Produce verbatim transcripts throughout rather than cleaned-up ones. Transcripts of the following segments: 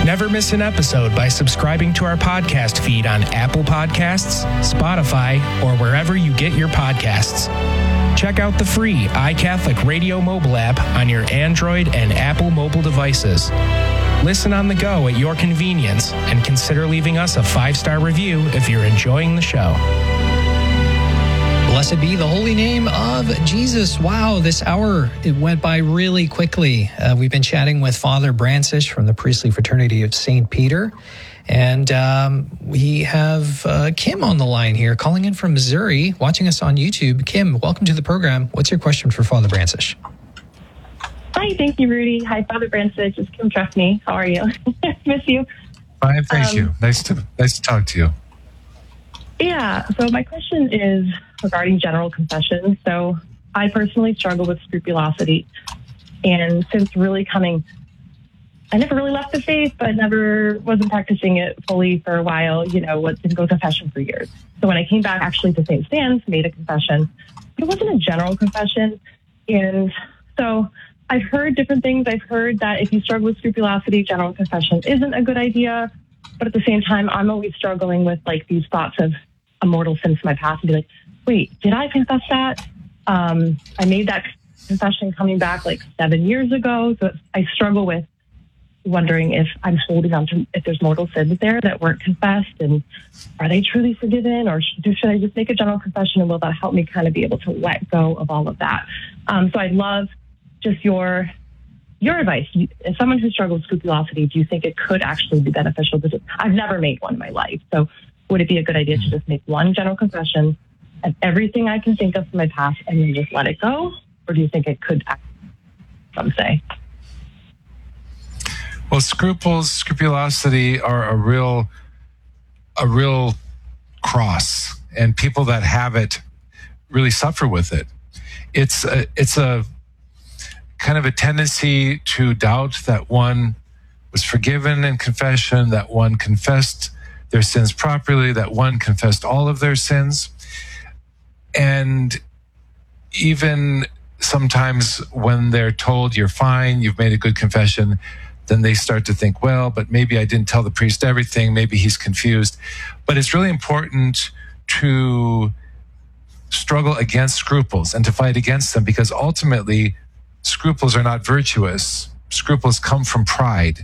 Never miss an episode by subscribing to our podcast feed on Apple Podcasts, Spotify, or wherever you get your podcasts. Check out the free iCatholic Radio mobile app on your Android and Apple mobile devices. Listen on the go at your convenience and consider leaving us a five-star review if you're enjoying the show. Blessed be the holy name of Jesus. Wow, this hour, it went by really quickly. Uh, we've been chatting with Father Brancisz from the Priestly Fraternity of Saint Peter. And um, we have uh, Kim on the line here, calling in from Missouri, watching us on YouTube. Kim, welcome to the program. What's your question for Father Brancisz? Hi, thank you, Rudy. Hi, Father Brancisz. It's Kim Trustme. How are you? Miss you. Fine, thank um, you. Nice to nice to talk to you. Yeah, so my question is regarding general confession. So I personally struggle with scrupulosity. And since really coming, I never really left the faith, but never wasn't practicing it fully for a while, you know, didn't go to confession for years. So when I came back actually to Saint Stan's, made a confession, it wasn't a general confession. And so I've heard different things. I've heard that if you struggle with scrupulosity, general confession isn't a good idea. But at the same time, I'm always struggling with like these thoughts of a mortal sin from my past and be like, wait, did I confess that? Um, I made that confession coming back like seven years ago. So I struggle with wondering if I'm holding on to, if there's mortal sins there that weren't confessed, and are they truly forgiven, or should, should I just make a general confession, and will that help me kind of be able to let go of all of that? Um, so I'd love just your your advice. As someone who struggles with scrupulosity, do you think it could actually be beneficial? Because I've never made one in my life. So would it be a good idea to just make one general confession of everything I can think of from my past and then just let it go? Or do you think it could act, some say? Well, scruples, scrupulosity are a real, a real cross, and people that have it really suffer with it. It's a, it's a kind of a tendency to doubt that one was forgiven in confession, that one confessed their sins properly, that one confessed all of their sins. And even sometimes when they're told you're fine, you've made a good confession, then they start to think, well, but maybe I didn't tell the priest everything, maybe he's confused. But it's really important to struggle against scruples and to fight against them, because ultimately scruples are not virtuous. Scruples come from pride,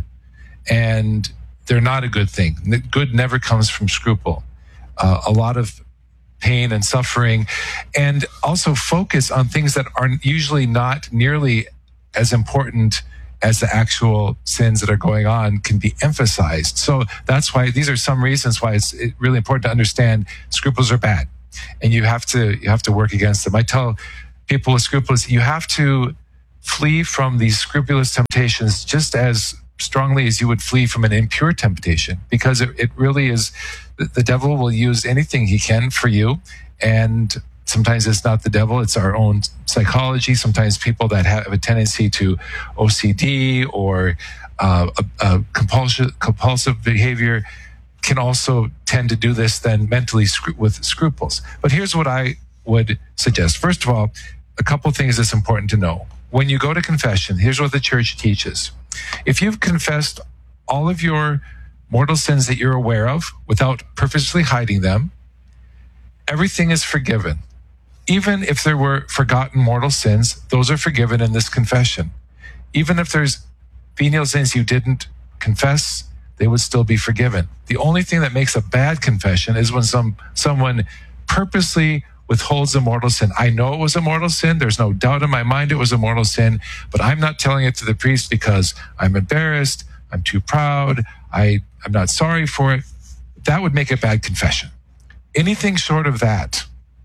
and they're not a good thing. Good never comes from scruple. Uh, a lot of pain and suffering, and also focus on things that are usually not nearly as important as the actual sins that are going on can be emphasized. So that's why these are some reasons why it's really important to understand scruples are bad, and you have to you have to work against them. I tell people with scruples, you have to flee from these scrupulous temptations just as strongly as you would flee from an impure temptation, because it, it really is, the devil will use anything he can for you. And sometimes it's not the devil, it's our own psychology. Sometimes people that have a tendency to O C D or uh, a, a compulsive, compulsive behavior can also tend to do this then mentally scru- with scruples. But here's what I would suggest. First of all, a couple of things that's important to know. When you go to confession, here's what the church teaches. If you've confessed all of your mortal sins that you're aware of without purposely hiding them, everything is forgiven. Even if there were forgotten mortal sins, those are forgiven in this confession. Even if there's venial sins you didn't confess, they would still be forgiven. The only thing that makes a bad confession is when some someone purposely withholds a mortal sin. I know it was a mortal sin. There's no doubt in my mind it was a mortal sin, but I'm not telling it to the priest because I'm embarrassed, I'm too proud, I, I'm not sorry for it. That would make a bad confession. Anything short of that,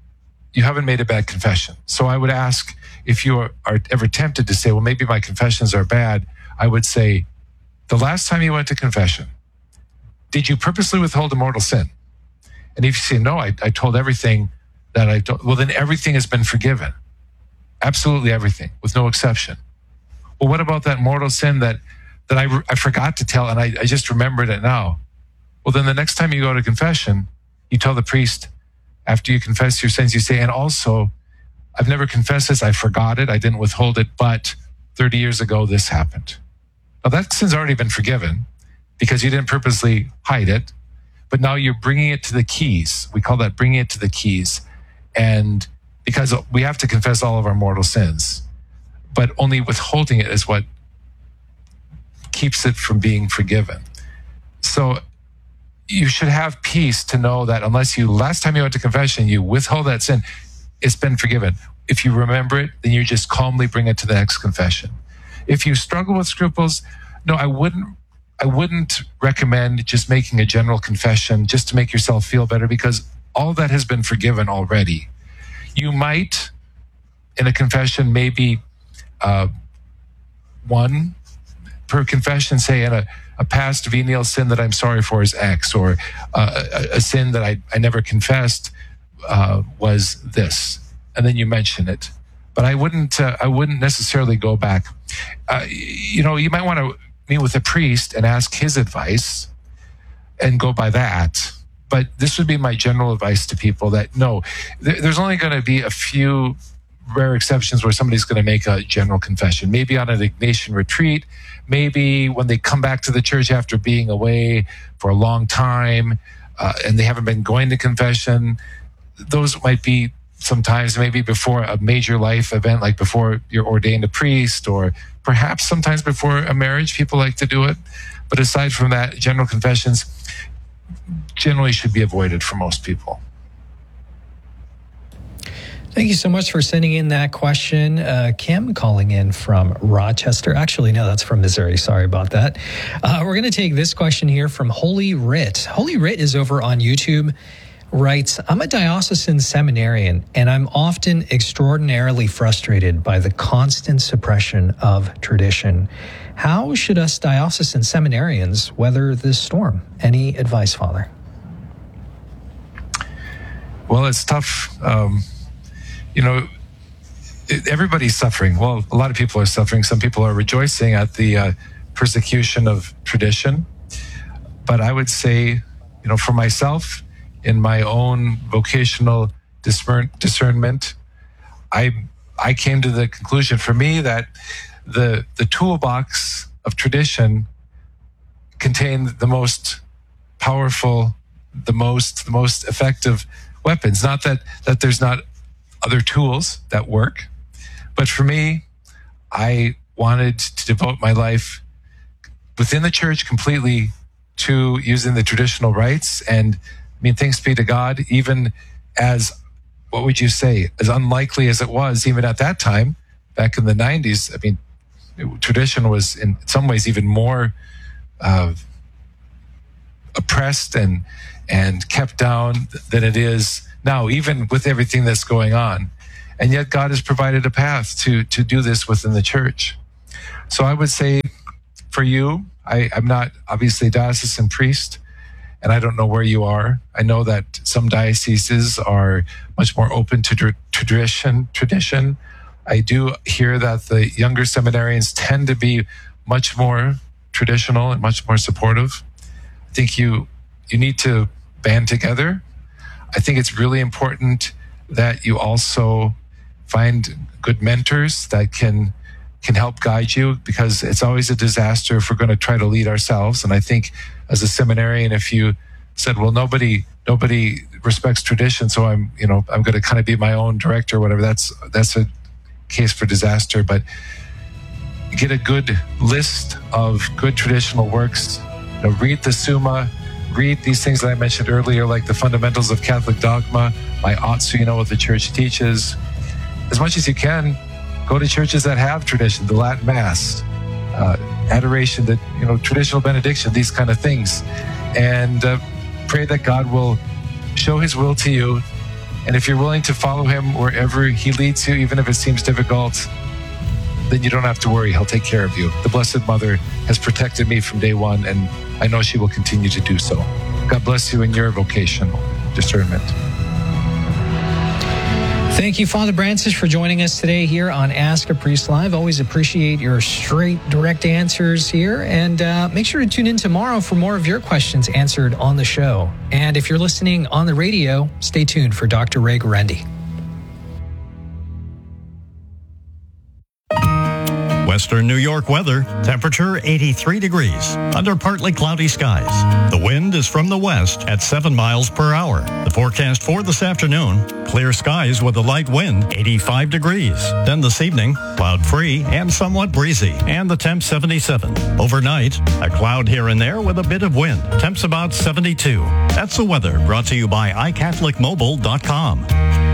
you haven't made a bad confession. So I would ask, if you are, are ever tempted to say, well, maybe my confessions are bad, I would say, the last time you went to confession, did you purposely withhold a mortal sin? And if you say, no, I, I told everything that I told, well, then everything has been forgiven. Absolutely everything, with no exception. Well, what about that mortal sin that, that I, I forgot to tell and I, I just remembered it now? Well, then the next time you go to confession, you tell the priest, after you confess your sins, you say, and also, I've never confessed this, I forgot it, I didn't withhold it, but thirty years ago, this happened. Now that sin's already been forgiven. because you didn't purposely hide it, but now you're bringing it to the keys. We call that bringing it to the keys. And because we have to confess all of our mortal sins, but only withholding it is what keeps it from being forgiven. So you should have peace to know that unless you, last time you went to confession, you withhold that sin, it's been forgiven. If you remember it, then you just calmly bring it to the next confession. If you struggle with scruples, no, I wouldn't I wouldn't recommend just making a general confession just to make yourself feel better, because all that has been forgiven already. You might, in a confession, maybe uh, one per confession, say in a, a past venial sin that I'm sorry for is X, or uh, a, a sin that I, I never confessed uh, was this, and then you mention it. But I wouldn't uh, I wouldn't necessarily go back. Uh, you know, you might want to meet with a priest and ask his advice and go by that. But this would be my general advice to people, that no, th- there's only going to be a few rare exceptions where somebody's going to make a general confession. Maybe on an Ignatian retreat, maybe when they come back to the church after being away for a long time uh, and they haven't been going to confession. Those might be sometimes maybe before a major life event, like before you're ordained a priest, or perhaps sometimes before a marriage, people like to do it. But aside from that, general confessions generally should be avoided for most people. Thank you so much for sending in that question. Uh, Kim calling in from Rochester. Actually, no, that's from Missouri. Sorry about that. Uh, we're going to take this question here from Holy Writ. Holy Writ is over on YouTube. Writes, I'm a diocesan seminarian, and I'm often extraordinarily frustrated by the constant suppression of tradition. How should us diocesan seminarians weather this storm? Any advice, Father? Well, it's tough. Um, you know, everybody's suffering. Well, a lot of people are suffering. Some people are rejoicing at the uh, persecution of tradition. But I would say, you know, for myself, in my own vocational discern- discernment, I I came to the conclusion for me that the the toolbox of tradition contained the most powerful, the most the most effective weapons. Not that that there's not other tools that work, but for me, I wanted to devote my life within the church completely to using the traditional rites. And I mean, thanks be to God, even as, what would you say, as unlikely as it was, even at that time, back in the nineties, I mean, it, tradition was in some ways even more uh, oppressed and and kept down than it is now, even with everything that's going on. And yet God has provided a path to to do this within the church. So I would say for you, I, I'm not obviously a diocesan priest, and I don't know where you are. I know that some dioceses are much more open to tr- tradition. Tradition. I do hear that the younger seminarians tend to be much more traditional and much more supportive. I think you you need to band together. I think it's really important that you also find good mentors that can can help guide you, because it's always a disaster if we're going to try to lead ourselves. And I think as a seminarian, if you said, well, nobody nobody respects tradition, so I'm, you know, I'm going to kind of be my own director or whatever, that's that's a case for disaster. But get a good list of good traditional works. You know, read the Summa, read these things that I mentioned earlier, like the fundamentals of Catholic dogma, my ought, so you know what the church teaches. As much as you can, go to churches that have tradition, the Latin Mass, uh, adoration, that, you know, traditional benediction, these kind of things. And uh, pray that God will show his will to you. And if you're willing to follow him wherever he leads you, even if it seems difficult, then you don't have to worry. He'll take care of you. The Blessed Mother has protected me from day one, and I know she will continue to do so. God bless you in your vocational discernment. Thank you, Father Brancis, for joining us today here on Ask a Priest Live. Always appreciate your straight, direct answers here. And uh, make sure to tune in tomorrow for more of your questions answered on the show. And if you're listening on the radio, stay tuned for Doctor Ray Guarendi. Western Western New York weather, temperature eighty-three degrees, under partly cloudy skies. The wind is from the west at seven miles per hour. The forecast for this afternoon, clear skies with a light wind, eighty-five degrees. Then this evening, cloud-free and somewhat breezy, and the temp seventy-seven. Overnight, a cloud here and there with a bit of wind, temps about seventy-two. That's the weather, brought to you by i catholic mobile dot com.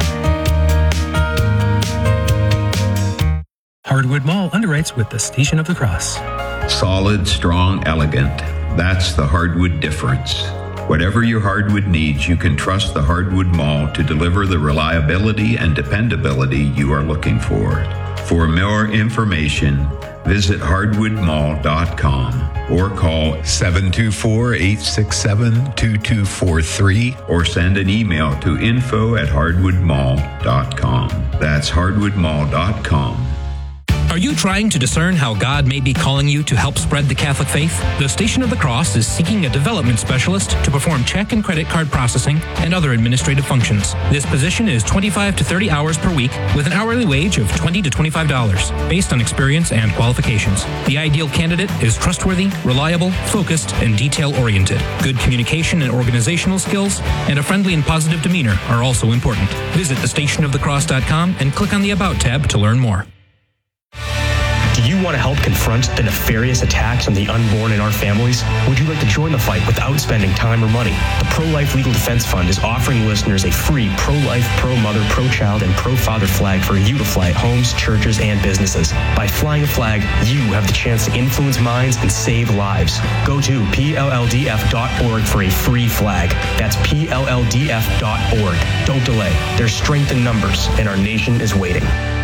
Hardwood Mall underwrites with the Station of the Cross. Solid, strong, elegant. That's the Hardwood difference. Whatever your hardwood needs, you can trust the Hardwood Mall to deliver the reliability and dependability you are looking for. For more information, visit hardwood mall dot com or call seven two four, eight six seven, two two four three or send an email to info at hardwood mall dot com. That's hardwood mall dot com. Are you trying to discern how God may be calling you to help spread the Catholic faith? The Station of the Cross is seeking a development specialist to perform check and credit card processing and other administrative functions. This position is twenty-five to thirty hours per week with an hourly wage of twenty to twenty-five dollars based on experience and qualifications. The ideal candidate is trustworthy, reliable, focused, and detail-oriented. Good communication and organizational skills and a friendly and positive demeanor are also important. Visit the station of the cross dot com and click on the About tab to learn more. Do you want to help confront the nefarious attacks on the unborn in our families? Would you like to join the fight without spending time or money? The Pro-Life Legal Defense Fund is offering listeners a free pro-life, pro-mother, pro-child, and pro-father flag for you to fly at homes, churches, and businesses. By flying a flag, you have the chance to influence minds and save lives. Go to P L L D F dot org for a free flag. That's P L L D F dot org. Don't delay. There's strength in numbers, and our nation is waiting.